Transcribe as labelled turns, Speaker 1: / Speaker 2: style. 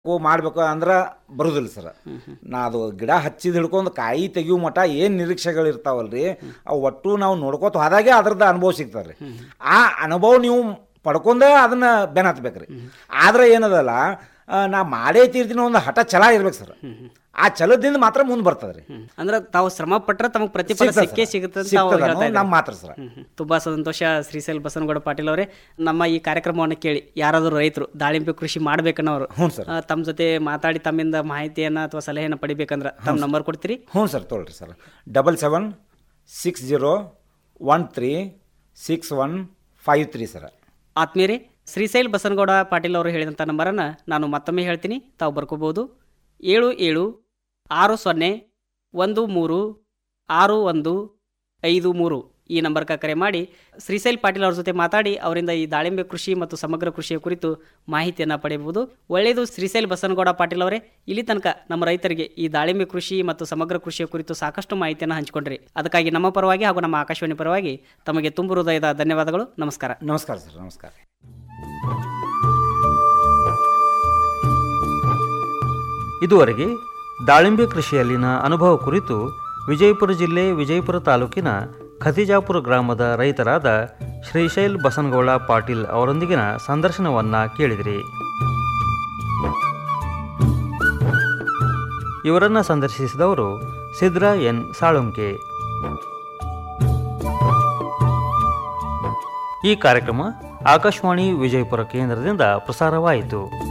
Speaker 1: ಮಾಡಬೇಕು ಅಂದ್ರೆ ಬರೋದಿಲ್ಲ ಸರ್. ನಾ ಅದು ಗಿಡ ಹಚ್ಚಿದ ಹಿಡ್ಕೊಂಡು ಕಾಯಿ ತೆಗಿಯೋ ಮಟ್ಟ ಏನು ನಿರೀಕ್ಷೆಗಳಿರ್ತಾವಲ್ರಿ ಅವು ಒಟ್ಟು ನಾವು ನೋಡ್ಕೋತ ಹೋದಾಗೆ ಅದ್ರದ್ದು ಅನುಭವ ಸಿಗ್ತಾರೆ ರೀ. ಆ ಅನುಭವ ನೀವು ಪಡ್ಕೊಂಡೇ ಅದನ್ನ ಬೆನ್ ಹತ್ಬೇಕ್ರಿ. ಆದ್ರೆ ಏನದಲ್ಲ ನಾ ಮಾಡೇ ತೀರ್ತೀನಿ ಒಂದು ಹಠ ಛಲ ಇರ್ಬೇಕು ಸರ್. ಆ ಛಲದಿಂದ ಮಾತ್ರ ಮುಂದೆ ಬರ್ತದೆ ರೀ.
Speaker 2: ಅಂದ್ರೆ ತಾವು ಶ್ರಮ ಪಟ್ರೆ ತಮಗೆ ಪ್ರತಿಫಲ ಸಿಕ್ಕೇ ಸಿಗುತ್ತೆ
Speaker 1: ನಮ್ಮ ಮಾತ್ರ ಸರ್.
Speaker 2: ತುಂಬಾ ಸಂತೋಷ ಶ್ರೀಶೈಲ್ ಬಸನಗೌಡ ಪಾಟೀಲ್ ಅವರೇ. ನಮ್ಮ ಈ ಕಾರ್ಯಕ್ರಮವನ್ನು ಕೇಳಿ ಯಾರಾದರೂ ರೈತರು ದಾಳಿಂಬೆ ಕೃಷಿ ಮಾಡ್ಬೇಕನ್ನೋರು ತಮ್ಮ ಜೊತೆ ಮಾತಾಡಿ ತಮ್ಮಿಂದ ಮಾಹಿತಿಯನ್ನ ಅಥವಾ ಸಲಹೆಯನ್ನು ಪಡಿಬೇಕಂದ್ರೆ ತಮ್ಮ ನಂಬರ್ ಕೊಡ್ತೀರಿ?
Speaker 1: ಹ್ಞೂ ಸರ್, ತೊಗೊಳ್ರಿ ಸರ್. 7760136153 ಸರ್.
Speaker 2: ಆತ್ಮೀಯರೇ, ಶ್ರೀಶೈಲ್ ಬಸನಗೌಡ ಪಾಟೀಲ್ ಅವರು ಹೇಳಿದಂಥ ನಂಬರನ್ನು ನಾನು ಮತ್ತೊಮ್ಮೆ ಹೇಳ್ತೀನಿ, ತಾವು ಬರ್ಕೋಬಹುದು. 7760136153 ಈ ನಂಬರ್ಗೆ ಕರೆ ಮಾಡಿ ಶ್ರೀಶೈಲ್ ಪಾಟೀಲ್ ಅವ್ರ ಜೊತೆ ಮಾತಾಡಿ ಅವರಿಂದ ಈ ದಾಳಿಂಬೆ ಕೃಷಿ ಮತ್ತು ಸಮಗ್ರ ಕೃಷಿಯ ಕುರಿತು ಮಾಹಿತಿಯನ್ನು ಪಡೆಯಬಹುದು. ಒಳ್ಳೆಯದು ಶ್ರೀಶೈಲ್ ಬಸನಗೌಡ ಪಾಟೀಲ್ ಅವರೇ, ಇಲ್ಲಿ ತನಕ ನಮ್ಮ ರೈತರಿಗೆ ಈ ದಾಳಿಂಬೆ ಕೃಷಿ ಮತ್ತು ಸಮಗ್ರ ಕೃಷಿಯ ಕುರಿತು ಸಾಕಷ್ಟು ಮಾಹಿತಿಯನ್ನು ಹಂಚಿಕೊಂಡ್ರಿ. ಅದಕ್ಕಾಗಿ ನಮ್ಮ ಪರವಾಗಿ ಹಾಗೂ ನಮ್ಮ ಆಕಾಶವಾಣಿ ಪರವಾಗಿ ತಮಗೆ ತುಂಬು ಹೃದಯದ ಧನ್ಯವಾದಗಳು. ನಮಸ್ಕಾರ.
Speaker 1: ನಮಸ್ಕಾರ ಸರ್. ನಮಸ್ಕಾರ.
Speaker 3: ಇದುವರೆಗೆ ದಾಳಿಂಬೆ ಕೃಷಿಯಲ್ಲಿನ ಅನುಭವ ಕುರಿತು ವಿಜಯಪುರ ಜಿಲ್ಲೆ ವಿಜಯಪುರ ತಾಲೂಕಿನ ಖತಿಜಾಪುರ ಗ್ರಾಮದ ರೈತರಾದ ಶ್ರೀಶೈಲ್ ಬಸನಗೌಡ ಪಾಟೀಲ್ ಅವರೊಂದಿಗಿನ ಸಂದರ್ಶನವನ್ನು ಕೇಳಿದಿರಿ. ಇವರನ್ನು ಸಂದರ್ಶಿಸಿದವರು ಸಿದ್ರಾ ಎನ್ ಸಾಳುಂಕೆ. ಈ ಕಾರ್ಯಕ್ರಮ ಆಕಾಶವಾಣಿ ವಿಜಯಪುರ ಕೇಂದ್ರದಿಂದ ಪ್ರಸಾರವಾಯಿತು.